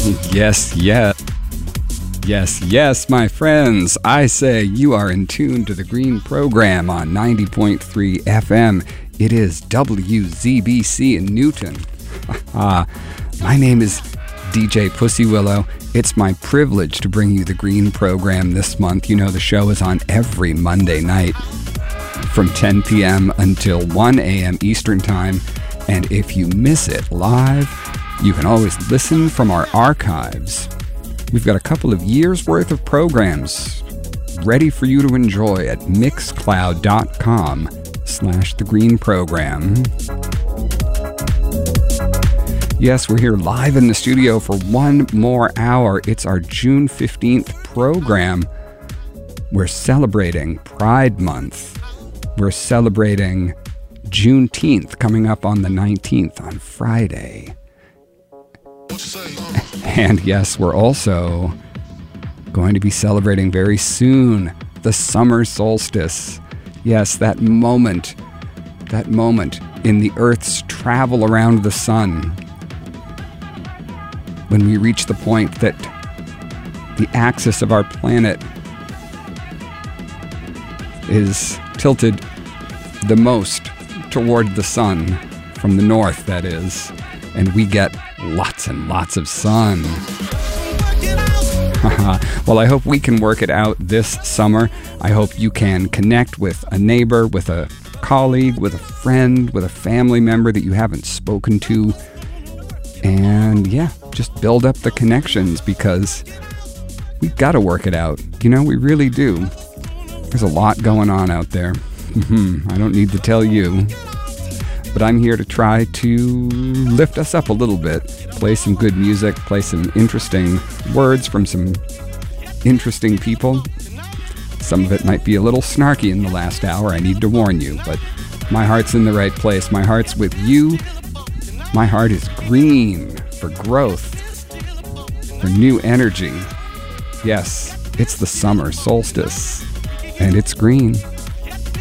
Yes, yes. Yes, yes, my friends. I say you are in tune to the Green Program on 90.3 FM. It is WZBC in Newton. My name is DJ Pussy Willow. It's my privilege to bring you the Green Program this month. You know, the show is on every Monday night from 10 p.m. until 1 a.m. Eastern Time. And if you miss it live, you can always listen from our archives. We've got a couple of years' worth of programs ready for you to enjoy at mixcloud.com/thegreenprogram. Yes, we're here live in the studio for one more hour. It's our June 15th program. We're celebrating Pride Month. We're celebrating Juneteenth coming up on the 19th on Friday. And yes, we're also going to be celebrating very soon the summer solstice. Yes, that moment in the Earth's travel around the sun when we reach the point that the axis of our planet is tilted the most toward the sun, from the north, that is, and we get lots and lots of sun. Well, I hope we can work it out this summer. I hope you can connect with a neighbor, with a colleague, with a friend, with a family member that you haven't spoken to. And yeah, just build up the connections, because we've got to work it out. You know, we really do. There's a lot going on out there. I don't need to tell you. But I'm here to try to lift us up a little bit, play some good music, play some interesting words from some interesting people. Some of it might be a little snarky in the last hour, I need to warn you, but my heart's in the right place. My heart's with you. My heart is green for growth, for new energy. Yes, it's the summer solstice, and it's green.